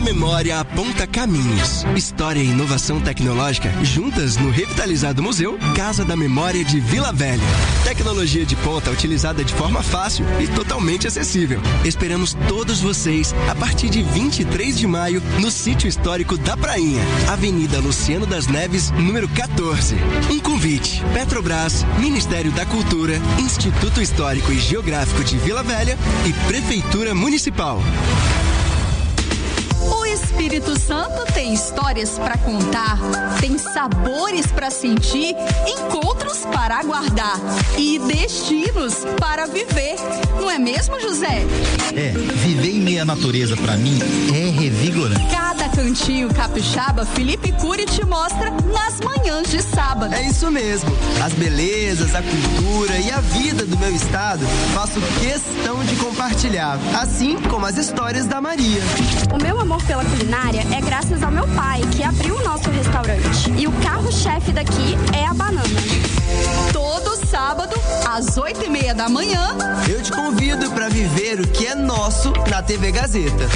memória aponta caminhos. História e inovação tecnológica juntas no revitalizado Museu Casa da Memória de Vila Velha. Tecnologia de ponta utilizada de forma fácil e totalmente acessível. Esperamos todos vocês a partir de 23 de maio no Sítio Histórico da Prainha, Avenida Luciano das Neves, número 14. Um convite: Petrobras, Ministério da Cultura, Instituto Histórico e Geográfico de Vila Velha e Prefeitura Municipal. O Espírito Santo tem histórias para contar, tem sabores para sentir, encontros para aguardar e destinos para viver. Não é mesmo, José? Viver em meio à natureza para mim é revigorante. Cada cantinho capixaba, Felipe Cury te mostra nas manhãs de sábado. É isso mesmo. As belezas, a cultura e a vida do meu estado faço questão de compartilhar, assim como as histórias da Maria. O meu amor pela culinária é graças ao meu pai, que abriu o nosso restaurante. E o carro-chefe daqui é a banana. Todo sábado, às 8:30 da manhã, eu te convido para viver o que é nosso na TV Gazeta.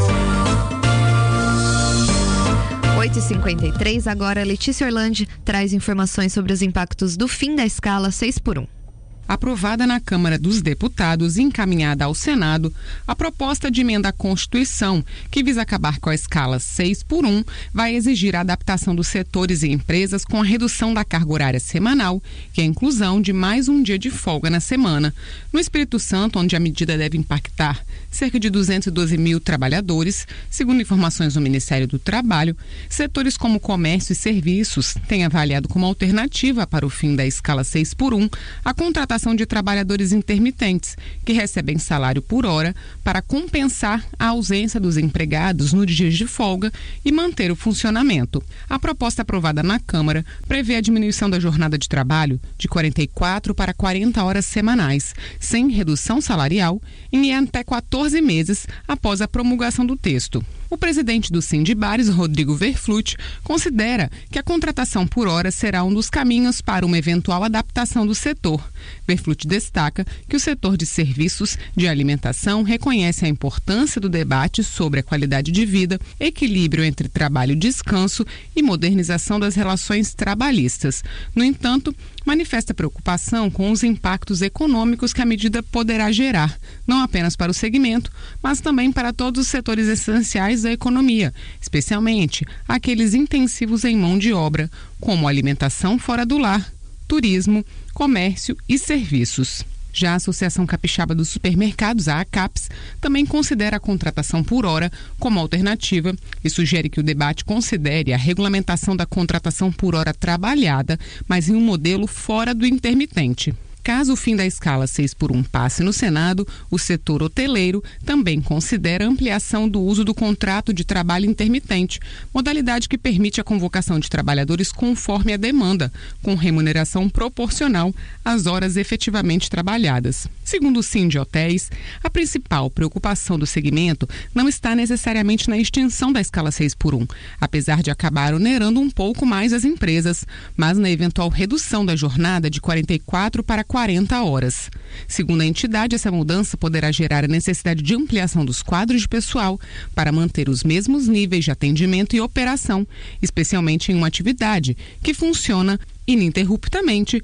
8h53, agora Letícia Orlandi traz informações sobre os impactos do fim da escala 6x1. Aprovada na Câmara dos Deputados e encaminhada ao Senado, a proposta de emenda à Constituição, que visa acabar com a escala 6x1, vai exigir a adaptação dos setores e empresas com a redução da carga horária semanal, que é a inclusão de mais um dia de folga na semana. No Espírito Santo, onde a medida deve impactar cerca de 212 mil trabalhadores, segundo informações do Ministério do Trabalho, setores como comércio e serviços têm avaliado como alternativa para o fim da escala 6x1 a contratação de trabalhadores intermitentes, que recebem salário por hora para compensar a ausência dos empregados nos dias de folga e manter o funcionamento. A proposta aprovada na Câmara prevê a diminuição da jornada de trabalho de 44 para 40 horas semanais, sem redução salarial, em até 14 meses após a promulgação do texto. O presidente do Sindibares, Rodrigo Verflutti, considera que a contratação por hora será um dos caminhos para uma eventual adaptação do setor. Verflutti destaca que o setor de serviços de alimentação reconhece a importância do debate sobre a qualidade de vida, equilíbrio entre trabalho e descanso e modernização das relações trabalhistas. No entanto, manifesta preocupação com os impactos econômicos que a medida poderá gerar, não apenas para o segmento, mas também para todos os setores essenciais da economia, especialmente aqueles intensivos em mão de obra, como alimentação fora do lar, turismo, comércio e serviços. Já a Associação Capixaba dos Supermercados, a ACAPS, também considera a contratação por hora como alternativa e sugere que o debate considere a regulamentação da contratação por hora trabalhada, mas em um modelo fora do intermitente. Caso o fim da escala 6x1 passe no Senado, o setor hoteleiro também considera a ampliação do uso do contrato de trabalho intermitente, modalidade que permite a convocação de trabalhadores conforme a demanda, com remuneração proporcional às horas efetivamente trabalhadas. Segundo o Sindi Hotéis, a principal preocupação do segmento não está necessariamente na extinção da escala 6x1, apesar de acabar onerando um pouco mais as empresas, mas na eventual redução da jornada de 44 para 40 horas. Segundo a entidade, essa mudança poderá gerar a necessidade de ampliação dos quadros de pessoal para manter os mesmos níveis de atendimento e operação, especialmente em uma atividade que funciona ininterruptamente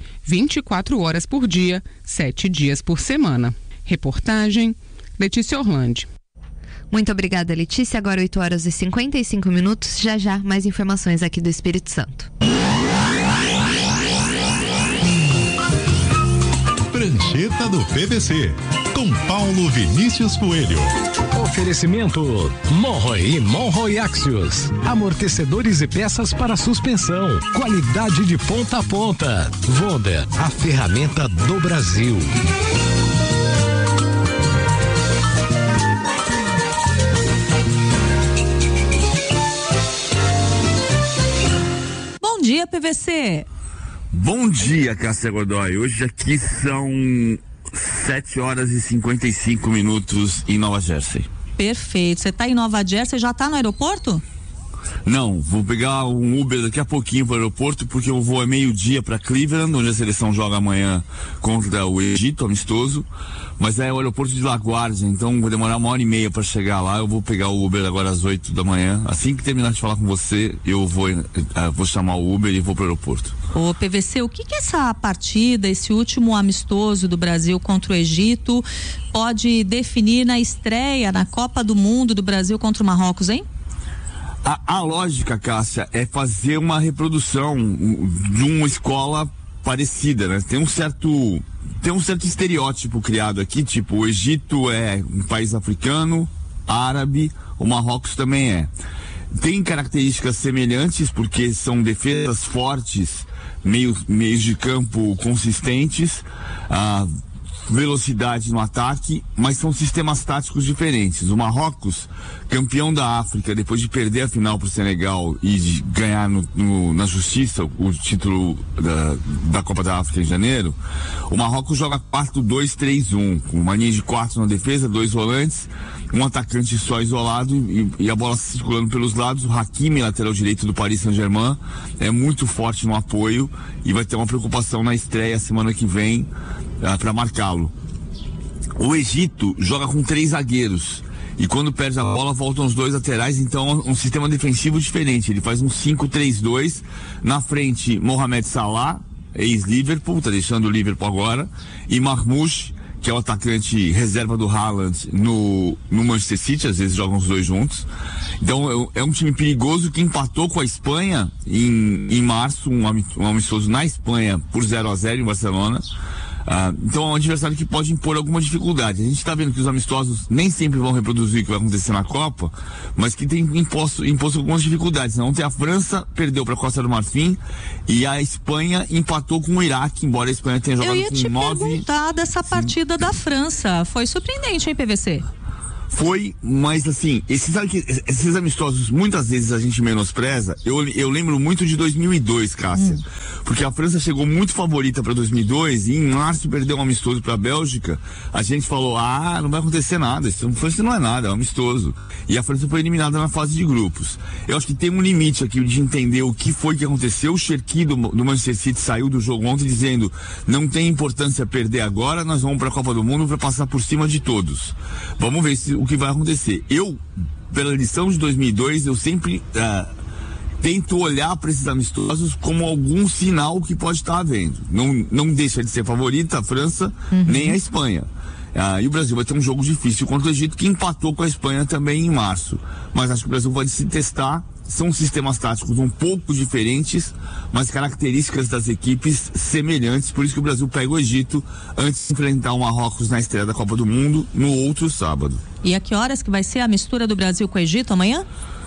24 horas por dia, 7 dias por semana. Reportagem Letícia Orlandi. Muito obrigada, Letícia. Agora 8h55. Já mais informações aqui do Espírito Santo. Prancheta do PVC, com Paulo Vinícius Coelho. Oferecimento Monroe e Monroe Axios. Amortecedores e peças para suspensão. Qualidade de ponta a ponta. Wonder, a ferramenta do Brasil. Bom dia, PVC. Bom dia, Cássia Godoy. Hoje aqui são 7h55 em Nova Jersey. Perfeito. Você está em Nova Jersey, já está no aeroporto? Não, vou pegar um Uber daqui a pouquinho para o aeroporto, porque eu vou meio-dia para Cleveland, onde a seleção joga amanhã contra o Egito, amistoso. Mas é o aeroporto de LaGuardia, então vai demorar 1h30 para chegar lá. Eu vou pegar o Uber agora às 8 da manhã. Assim que terminar de falar com você, eu vou chamar o Uber e vou para o aeroporto. Ô PVC, o que essa partida, esse último amistoso do Brasil contra o Egito pode definir na estreia na Copa do Mundo do Brasil contra o Marrocos, hein? A lógica, Cássia, é fazer uma reprodução de uma escola parecida, né? Tem um certo estereótipo criado aqui, tipo, o Egito é um país africano, árabe, o Marrocos também é. Tem características semelhantes, porque são defesas fortes, meios de campo consistentes, velocidade no ataque, mas são sistemas táticos diferentes. O Marrocos, campeão da África, depois de perder a final para o Senegal e de ganhar na justiça o título da Copa da África em janeiro, o Marrocos joga 4-2-3-1, com uma linha de 4 na defesa, 2 volantes, um atacante só isolado e a bola circulando pelos lados. O Hakimi, lateral direito do Paris Saint-Germain, é muito forte no apoio e vai ter uma preocupação na estreia semana que vem para marcá-lo. O Egito joga com 3 zagueiros e quando perde a bola voltam os 2 laterais, então um sistema defensivo diferente. Ele faz um 5-3-2, na frente Mohamed Salah, ex-Liverpool, tá deixando o Liverpool agora, e Marmoush, que é o atacante reserva do Haaland no Manchester City, às vezes jogam os 2 juntos. Então é um time perigoso que empatou com a Espanha em março, um amistoso na Espanha por 0-0 em Barcelona. Então é um adversário que pode impor alguma dificuldade. A gente está vendo que os amistosos nem sempre vão reproduzir o que vai acontecer na Copa, mas que tem imposto algumas dificuldades. Ontem a França perdeu para a Costa do Marfim e a Espanha empatou com o Iraque, embora a Espanha tenha jogado com 9... Eu ia te perguntar dessa partida da França. Foi surpreendente, hein, PVC? Foi, mas assim, esses amistosos muitas vezes a gente menospreza. Eu lembro muito de 2002, Cássia, porque a França chegou muito favorita para 2002 e em março perdeu um amistoso para a Bélgica. A gente falou, não vai acontecer nada, isso não é nada, é um amistoso. E a França foi eliminada na fase de grupos. Eu acho que tem um limite aqui de entender o que foi que aconteceu. O Cherki do Manchester City saiu do jogo ontem dizendo, não tem importância perder agora, nós vamos para a Copa do Mundo para passar por cima de todos. Vamos ver o que vai acontecer. Eu, pela lição de 2002, eu sempre tento olhar para esses amistosos como algum sinal que pode estar havendo. Não deixa de ser favorita a França, nem a Espanha. E o Brasil vai ter um jogo difícil contra o Egito, que empatou com a Espanha também em março. Mas acho que o Brasil pode se testar. São sistemas táticos um pouco diferentes, mas características das equipes semelhantes. Por isso que o Brasil pega o Egito antes de enfrentar o Marrocos na estreia da Copa do Mundo no outro sábado. E a que horas que vai ser a mistura do Brasil com o Egito amanhã?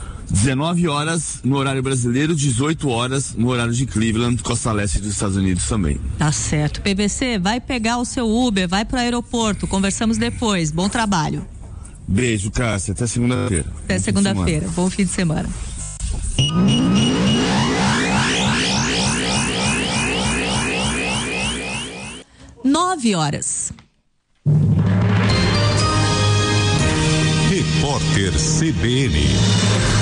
19 horas no horário brasileiro, 18 horas no horário de Cleveland, costa leste dos Estados Unidos também. Tá certo. PVC, vai pegar o seu Uber, vai pro aeroporto. Conversamos depois. Bom trabalho. Beijo, Cássia. Até segunda-feira. Até segunda-feira. Bom fim de semana. 9 horas. Repórter CBN.